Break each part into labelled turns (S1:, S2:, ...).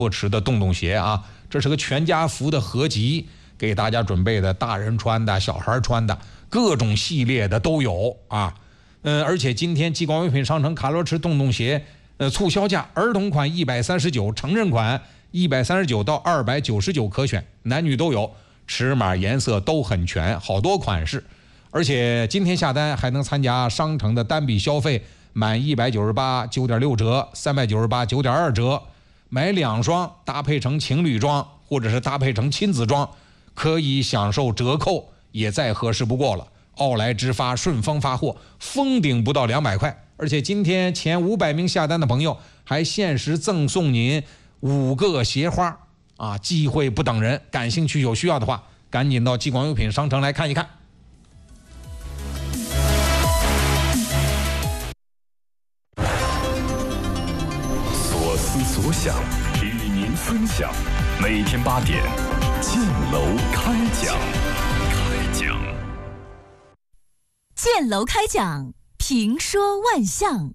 S1: 洛池的洞洞鞋啊，这是个全家福的合集，给大家准备的，大人穿的、小孩穿的，各种系列的都有啊。而且今天激光唯品商城卡洛驰洞洞鞋，促销价，儿童款139，成人款139到299可选，男女都有，尺码颜色都很全，好多款式。而且今天下单还能参加商城的单笔消费，满198 9.6折，398 9.2折。买2双搭配成情侣装或者是搭配成亲子装，可以享受折扣，也再合适不过了。奥莱直发，顺丰发货，封顶不到200块。而且今天前500名下单的朋友还限时赠送您5个鞋花啊！机会不等人，感兴趣有需要的话，赶紧到激光优品商城来看一看。
S2: 所思所想与您分享，每天8点，建楼开讲。
S3: 建楼开讲，评说万象。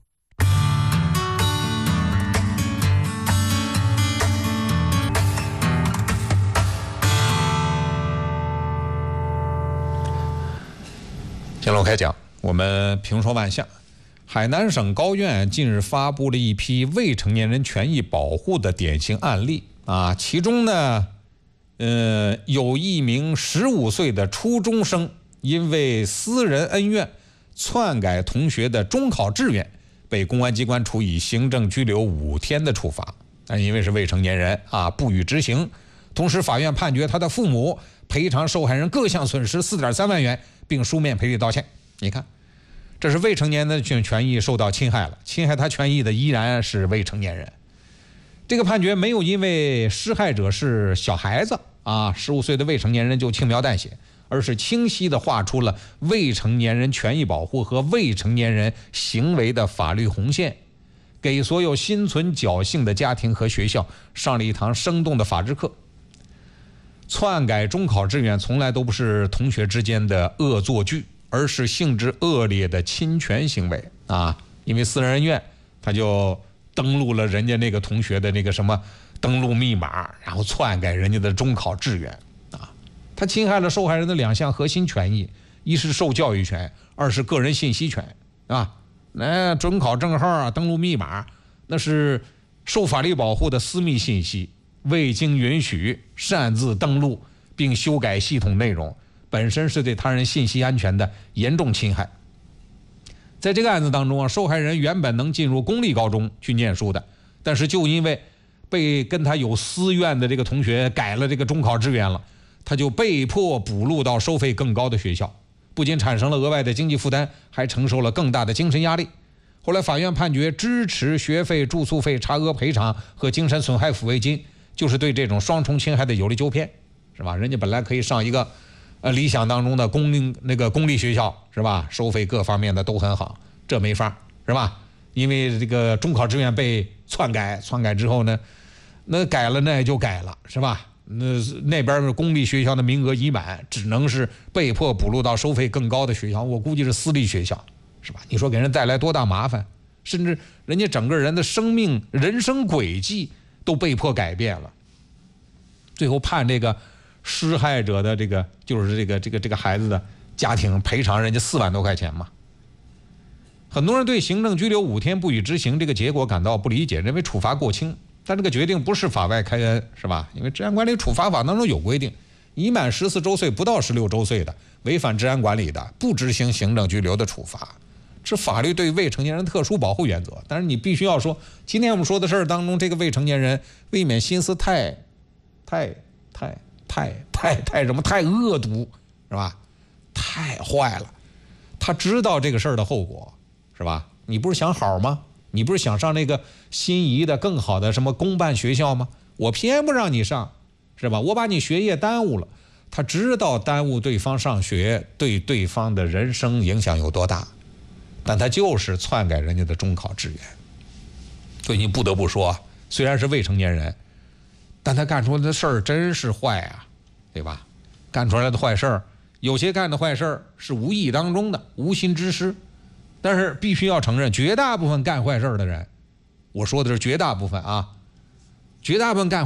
S1: 建楼开讲，我们评说万象。海南省高院近日发布了一批未成年人权益保护的典型案例啊，其中呢，有一名15岁的初中生因为私人恩怨篡改同学的中考志愿，被公安机关处以行政拘留5天的处罚。但因为是未成年人啊，不予执行。同时，法院判决他的父母赔偿受害人各项损失4.3万元，并书面赔礼道歉。你看，这是未成年的权益受到侵害了，侵害他权益的依然是未成年人。这个判决没有因为施害者是小孩子啊，15岁的未成年人就轻描淡写，而是清晰地画出了未成年人权益保护和未成年人行为的法律红线，给所有心存侥幸的家庭和学校上了一堂生动的法治课。篡改中考志愿从来都不是同学之间的恶作剧，而是性质恶劣的侵权行为啊！因为私人恩怨，他就登录了人家那个同学的那个什么登录密码，然后篡改人家的中考志愿啊！他侵害了受害人的2项核心权益，一是受教育权，二是个人信息权啊！那准考证号啊，登录密码，那是受法律保护的私密信息，未经允许擅自登录并修改系统内容，本身是对他人信息安全的严重侵害。在这个案子当中啊，受害人原本能进入公立高中去念书的，但是就因为被跟他有私怨的这个同学改了这个中考志愿了，他就被迫补录到收费更高的学校，不仅产生了额外的经济负担，还承受了更大的精神压力。后来法院判决支持学费、住宿费差额赔偿和精神损害抚慰金，就是对这种双重侵害的有力纠偏，是吧？人家本来可以上一个理想当中的公立学校，是吧？收费各方面的都很好，这没法，是吧？因为这个中考志愿被篡改之后呢，那改了那也就改了，是吧？那边公立学校的名额已满，只能是被迫补录到收费更高的学校，我估计是私立学校，是吧？你说给人带来多大麻烦，甚至人家整个人的生命、人生轨迹都被迫改变了。最后判这个施害者的这个孩子的家庭赔偿人家4万多块钱嘛。很多人对行政拘留5天不予执行这个结果感到不理解，认为处罚过轻。但这个决定不是法外开恩，是吧？因为治安管理处罚法当中有规定，已满14周岁不到16周岁的违反治安管理的，不执行行政拘留的处罚，是法律对未成年人特殊保护原则。但是你必须要说，今天我们说的事儿当中，这个未成年人未免心思太什么太恶毒，是吧？太坏了，他知道这个事儿的后果，是吧？你不是想好吗？你不是想上那个心仪的更好的什么公办学校吗？我偏不让你上，是吧？我把你学业耽误了。他知道耽误对方上学对对方的人生影响有多大，但他就是篡改人家的中考志愿。所以你不得不说，虽然是未成年人，但他干出来的事儿真是坏啊，对吧？干出来的坏事儿，有些干的坏事儿是无意当中的无心之失，但是必须要承认，绝大部分干坏事儿的人，我说的是绝大部分啊， 绝大部分干